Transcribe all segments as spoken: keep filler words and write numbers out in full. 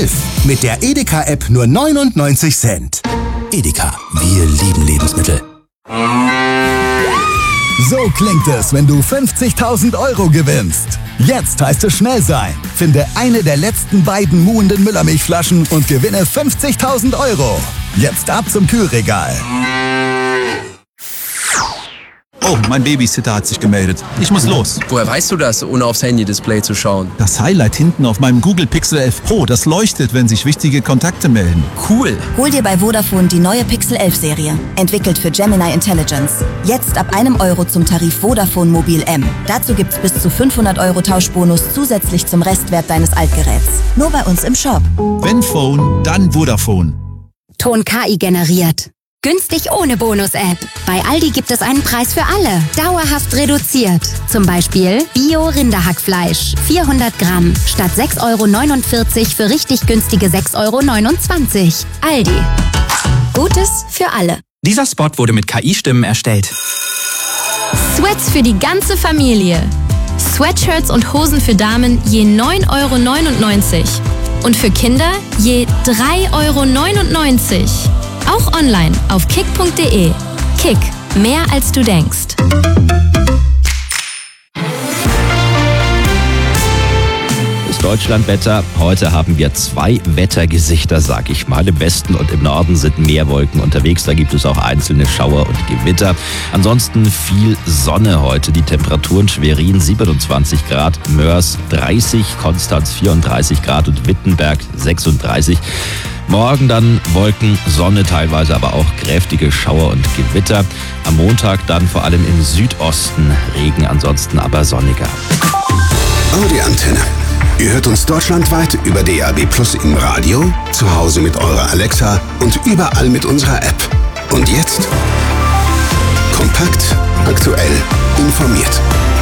elf. Mit der Edeka-App nur neunundneunzig Cent. Edeka, wir lieben Lebensmittel. So klingt es, wenn du fünfzigtausend Euro gewinnst. Jetzt heißt es schnell sein. Finde eine der letzten beiden muhenden Müllermilchflaschen und gewinne fünfzigtausend Euro. Jetzt ab zum Kühlregal. Oh, mein Babysitter hat sich gemeldet. Ich muss los. Woher weißt du das, ohne aufs Handy-Display zu schauen? Das Highlight hinten auf meinem Google Pixel elf Pro, das leuchtet, wenn sich wichtige Kontakte melden. Cool. Hol dir bei Vodafone die neue Pixel elf Serie. Entwickelt für Gemini Intelligence. Jetzt ab einem Euro zum Tarif Vodafone Mobil M. Dazu gibt's bis zu fünfhundert Euro Tauschbonus zusätzlich zum Restwert deines Altgeräts. Nur bei uns im Shop. Wenn Phone, dann Vodafone. Ton K I generiert. Günstig ohne Bonus-App. Bei Aldi gibt es einen Preis für alle. Dauerhaft reduziert. Zum Beispiel Bio-Rinderhackfleisch. vierhundert Gramm. Statt sechs Euro neunundvierzig für richtig günstige sechs Euro neunundzwanzig. Aldi. Gutes für alle. Dieser Spot wurde mit K I-Stimmen erstellt. Sweats für die ganze Familie. Sweatshirts und Hosen für Damen je neun Euro neunundneunzig. Und für Kinder je drei Euro neunundneunzig. Auch online auf kick punkt de. Kick, mehr als du denkst. Das Deutschlandwetter. Heute haben wir zwei Wettergesichter, sag ich mal. Im Westen und im Norden sind mehr Wolken unterwegs. Da gibt es auch einzelne Schauer und Gewitter. Ansonsten viel Sonne heute. Die Temperaturen: Schwerin siebenundzwanzig Grad, Mörs dreißig, Konstanz vierunddreißig Grad und Wittenberg sechsunddreißig. Morgen dann Wolken, Sonne teilweise, aber auch kräftige Schauer und Gewitter. Am Montag dann vor allem im Südosten Regen, ansonsten aber sonniger. Audi Antenne. Ihr hört uns deutschlandweit über D A B Plus im Radio, zu Hause mit eurer Alexa und überall mit unserer App. Und jetzt kompakt, aktuell, informiert.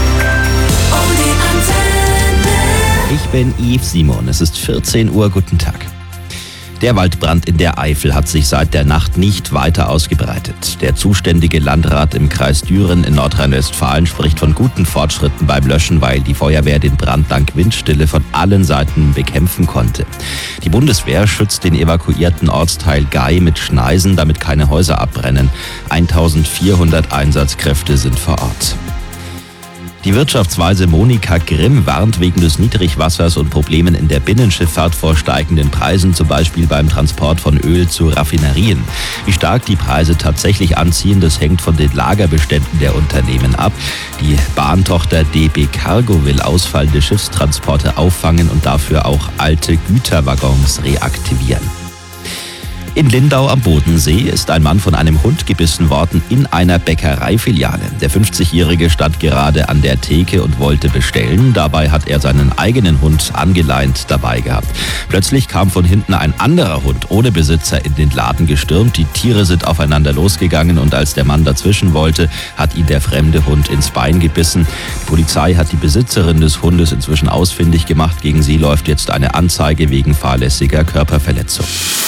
Audi Antenne. Ich bin Yves Simon, es ist vierzehn Uhr, guten Tag. Der Waldbrand in der Eifel hat sich seit der Nacht nicht weiter ausgebreitet. Der zuständige Landrat im Kreis Düren in Nordrhein-Westfalen spricht von guten Fortschritten beim Löschen, weil die Feuerwehr den Brand dank Windstille von allen Seiten bekämpfen konnte. Die Bundeswehr schützt den evakuierten Ortsteil Gay mit Schneisen, damit keine Häuser abbrennen. eintausendvierhundert Einsatzkräfte sind vor Ort. Die Wirtschaftsweise Monika Grimm warnt wegen des Niedrigwassers und Problemen in der Binnenschifffahrt vor steigenden Preisen, zum Beispiel beim Transport von Öl zu Raffinerien. Wie stark die Preise tatsächlich anziehen, das hängt von den Lagerbeständen der Unternehmen ab. Die Bahntochter D B Cargo will ausfallende Schiffstransporte auffangen und dafür auch alte Güterwaggons reaktivieren. In Lindau am Bodensee ist ein Mann von einem Hund gebissen worden in einer Bäckereifiliale. Der fünfzigjährige stand gerade an der Theke und wollte bestellen. Dabei hat er seinen eigenen Hund angeleint dabei gehabt. Plötzlich kam von hinten ein anderer Hund ohne Besitzer in den Laden gestürmt. Die Tiere sind aufeinander losgegangen und als der Mann dazwischen wollte, hat ihn der fremde Hund ins Bein gebissen. Die Polizei hat die Besitzerin des Hundes inzwischen ausfindig gemacht. Gegen sie läuft jetzt eine Anzeige wegen fahrlässiger Körperverletzung.